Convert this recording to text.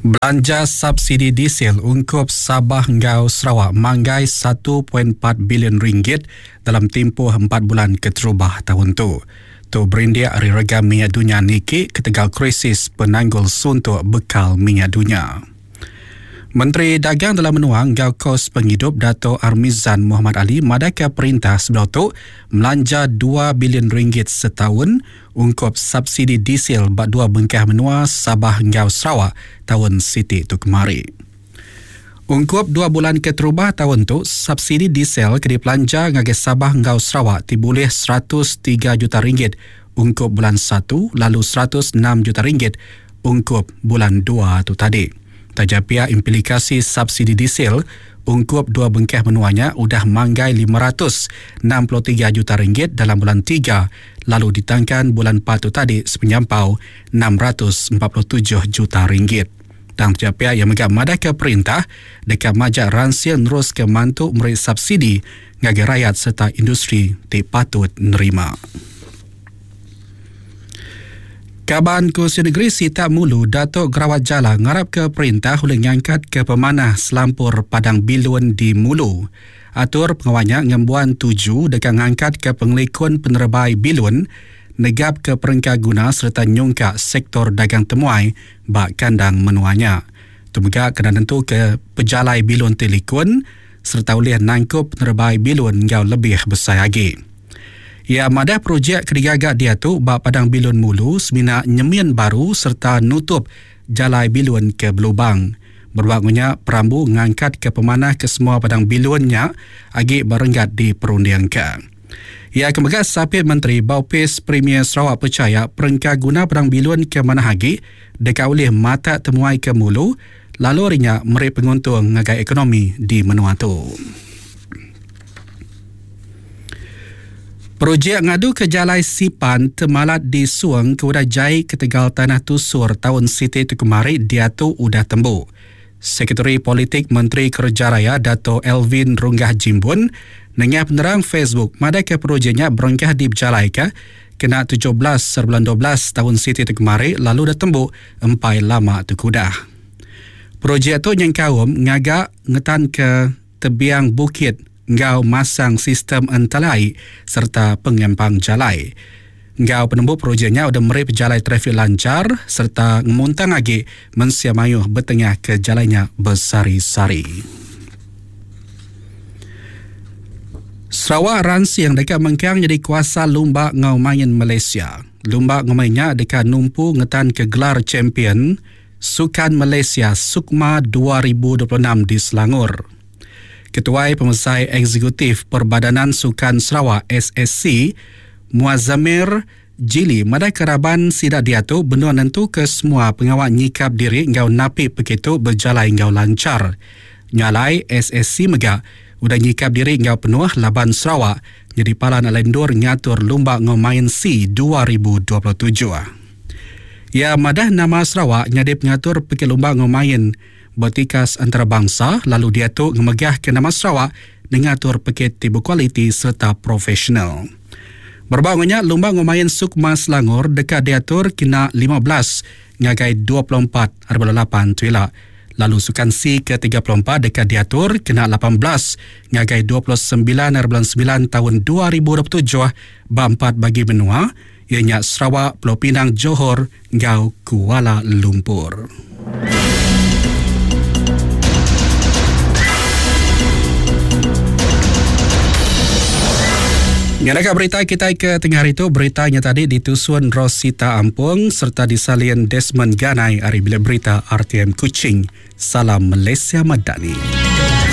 Belanja subsidi diesel ungkup Sabah Ngau Sarawak manggai 1.4 bilion ringgit dalam tempoh 4 bulan keterubah tahun tu. Tu berindia hari rega minyak dunia Niki ketegal krisis penanggul suntuk bekal minyak dunia. Menteri Dagang dalam menuang Ngau Kos Penghidup Dato' Armizan Muhammad Ali madaka perintah sebelum tu melanja 2 bilion ringgit setahun ungkup subsidi diesel bak dua bengkah menua Sabah Ngau Sarawak tahun siti tu kemari. Ungkup 2 bulan keterubah tahun tu, subsidi diesel kena belanja ngagai Sabah Ngau Sarawak tiboleh 103 juta ringgit ungkup bulan 1 lalu 106 juta ringgit ungkup bulan 2 tu tadi. Tajapia implikasi subsidi diesel ungkup 2 bengkah menuanya udah manggai 563 juta ringgit dalam bulan 3 lalu ditangkan bulan 4 tu tadi sepenyampau 647 juta ringgit. Dan tajapia yang megah madaka perintah dekat majak ransia nerus ke mantuk memberi subsidi ngagai rakyat serta industri patut nerima. Kaban Kursi Negeri Sita Mulu Dato' Gerawat Jala ngarap ke perintah oleh ngangkat ke pemanah selampur Padang Bilun di Mulu. Atur pengawalnya ngembuan 7 dekat ngangkat ke pengelikun penerebai Bilun negap ke perengkah guna serta nyungkak sektor dagang temuai bak kandang menuanya. Tumega kena tentu ke pejalai Bilun Telikun serta oleh nangkup penerebai Bilun ngau lebih besar lagi. Ya, madah projek kerigagak dia tu bak Padang Bilun Mulu semina nyemian baru serta nutup jalai Bilun ke Belubang. Berwaktunya perambu ngangkat ke pemanah ke semua Padang Bilunnya agi berenggat di perundiangkan. Ya, kemegas sapit Menteri Baupis Premier Sarawak percaya perengkah guna Padang Bilun ke mana hagi dekat oleh mata temuai ke Mulu lalu rinya meri penguntung ngagai ekonomi di menua tu. Projek ngadu ke Jalai Sipan temalat di Suang ke Udah Jai ke Tegal Tanah Tusur tahun siti tu kemari dia tu udah tembuk. Sekretari Politik Menteri Kerja Raya Dato' Elvin Runggah Jimbun nengah penerang Facebook madaka projeknya berengkah di Jalai ke kena 17/12 tahun siti tu kemari lalu dah tembuk empai lama tu kudah. Projek tu yang kaum ngagak ngetan ke tebiang bukit Ngau masang sistem entalai serta pengempang jalai. Ngau penembuk projeknya udah meri pejalai trafik lancar serta ngemuntang lagi mensiamayuh bertengah ke jalainya bersari-sari. Sarawak ransi yang dekat Mengkang jadi kuasa Lumba Ngau Main Malaysia. Lumba Ngau Mainnya dekat numpu ngetan ke gelar champion Sukan Malaysia Sukma 2026 di Selangor. Ketua Pemesai Eksekutif Perbadanan Sukan Sarawak SSC Muazzamir Jili madai keraban sidak dia tu benua nentu ke semua pengawal nyikap diri ngau napi begitu berjalan ngau lancar. Nyalai SSC mega udah nyikap diri ngau penuh laban Sarawak jadi palan alendur ngatur Lumba Ngau Main C 2027. Ya madah nama Sarawak nyadip ngatur pergi Lumba Ngau Main bertikas antarabangsa lalu dia tu ngemegah ke nama Sarawak mengatur paket tiba kualiti serta profesional. Berbangunnya Lumba Ngau Main Sukma Selangor dekat diatur kena 15 ngagai 24/8 tuila. Lalu Sukan C ke-34 dekat diatur kena 18 ngagai 29/9 tahun 2027 4 bagi benua ianya Sarawak, Pulau Pinang, Johor, Ngau Kuala Lumpur. Ngadakah berita kita ke tengah hari itu, beritanya tadi ditusun Rosita Ampung serta disalin Desmond Ganai hari bila berita RTM Kuching. Salam Malaysia Madani.